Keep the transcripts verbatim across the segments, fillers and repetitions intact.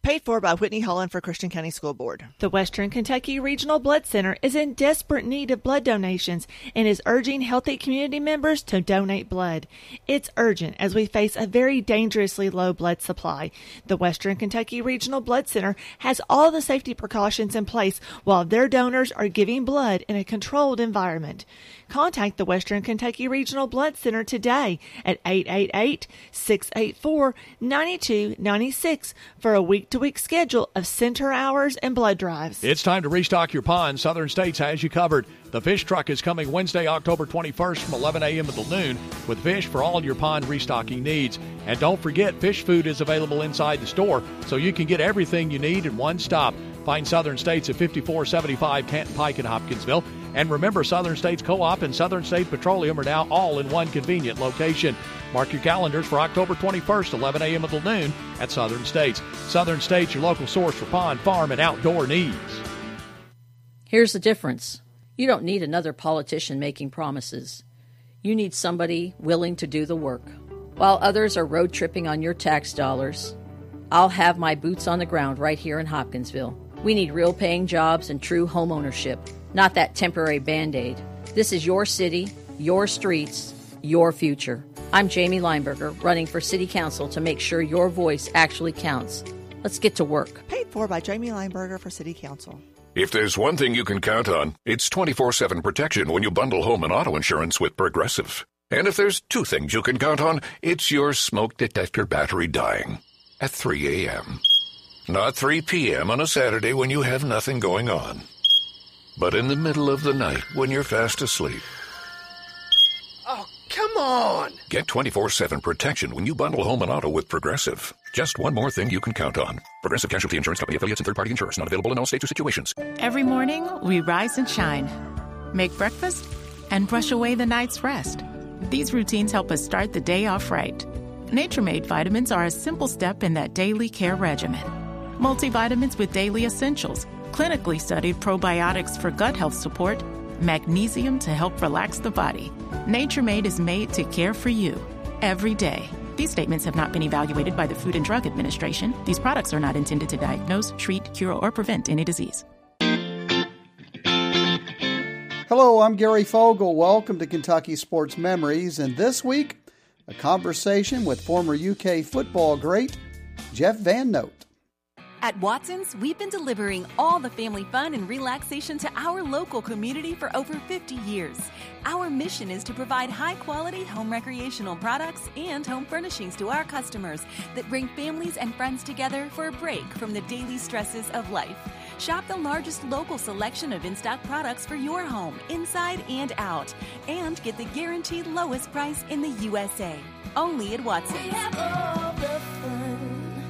Paid for by Whitney Holland for Christian County School Board. The Western Kentucky Regional Blood Center is in desperate need of blood donations and is urging healthy community members to donate blood. It's urgent as we face a very dangerously low blood supply. The Western Kentucky Regional Blood Center has all the safety precautions in place while their donors are giving blood in a controlled environment. Contact the Western Kentucky Regional Blood Center today at eight eight eight, six eight four, nine two nine six for a week-to-week schedule of center hours and blood drives. It's time to restock your pond. Southern States has you covered. The fish truck is coming Wednesday, October twenty-first from eleven a.m. until noon with fish for all your pond restocking needs. And don't forget, fish food is available inside the store, so you can get everything you need in one stop. Find Southern States at fifty-four seventy-five Canton Pike in Hopkinsville. And remember, Southern States Co-op and Southern States Petroleum are now all in one convenient location. Mark your calendars for October twenty-first, eleven a.m. until noon at Southern States. Southern States, your local source for pond, farm, and outdoor needs. Here's the difference. You don't need another politician making promises. You need somebody willing to do the work. While others are road tripping on your tax dollars, I'll have my boots on the ground right here in Hopkinsville. We need real paying jobs and true home ownership, not that temporary Band-Aid. This is your city, your streets, your future. I'm Jamie Lineberger, running for City Council to make sure your voice actually counts. Let's get to work. Paid for by Jamie Lineberger for City Council. If there's one thing you can count on, it's twenty-four seven protection when you bundle home and auto insurance with Progressive. And if there's two things you can count on, it's your smoke detector battery dying at three a.m. Not three p.m. on a Saturday when you have nothing going on, but in the middle of the night when you're fast asleep. Oh, come on! Get twenty-four seven protection when you bundle home and auto with Progressive. Just one more thing you can count on. Progressive Casualty Insurance Company, affiliates, and third-party insurers. Not available in all states or situations. Every morning, we rise and shine, make breakfast, and brush away the night's rest. These routines help us start the day off right. Nature-Made vitamins are a simple step in that daily care regimen. Multivitamins with daily essentials, clinically studied probiotics for gut health support, magnesium to help relax the body. Nature-Made is made to care for you every day. These statements have not been evaluated by the Food and Drug Administration. These products are not intended to diagnose, treat, cure, or prevent any disease. Hello, I'm Gary Fogle. Welcome to Kentucky Sports Memories. And this week, a conversation with former U K football great Jeff Van Note. At Watson's, we've been delivering all the family fun and relaxation to our local community for over fifty years. Our mission is to provide high-quality home recreational products and home furnishings to our customers that bring families and friends together for a break from the daily stresses of life. Shop the largest local selection of in-stock products for your home, inside and out, and get the guaranteed lowest price in the U S A. Only at Watson's. We have all the fun.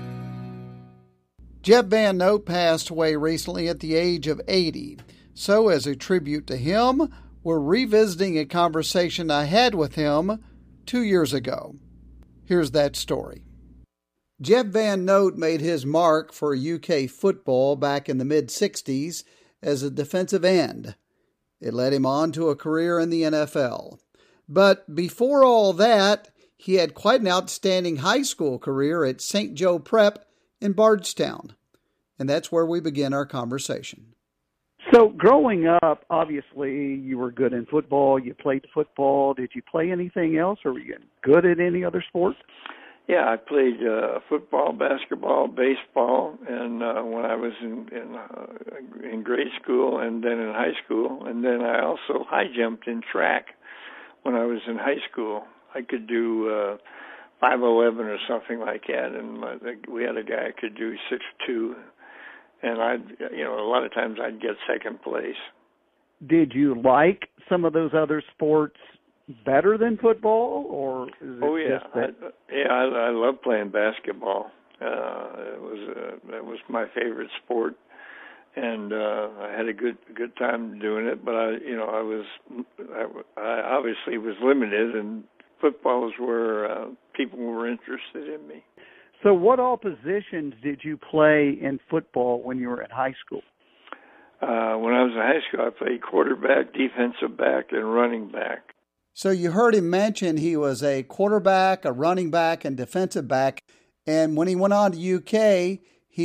Jeff Van Note passed away recently at the age of eighty. So as a tribute to him, we're revisiting a conversation I had with him two years ago. Here's that story. Jeff Van Note made his mark for U K football back in the mid-sixties as a defensive end. It led him on to a career in the N F L. But before all that, he had quite an outstanding high school career at Saint Joe Prep in Bardstown. And that's where we begin our conversation. So growing up, obviously you were good in football. You played football. Did you play anything else, or were you good at any other sport? Yeah, I played uh, football, basketball, baseball, and uh, when I was in in, uh, in grade school and then in high school, and then I also high jumped in track when I was in high school. I could do uh, five eleven or something like that, and my, we had a guy who could do six two, and I, you know, a lot of times I'd get second place. Did you like some of those other sports better than football, or is it oh yeah, just that? I, yeah, I, I love playing basketball. Uh, it was uh, it was my favorite sport, and uh, I had a good good time doing it. But I, you know, I was I, I obviously was limited, and football is where uh, people were interested in me. So, what all positions did you play in football when you were in high school? Uh, when I was in high school, I played quarterback, defensive back, and running back. So you heard him mention he was a quarterback, a running back, and defensive back. And when he went on to U K,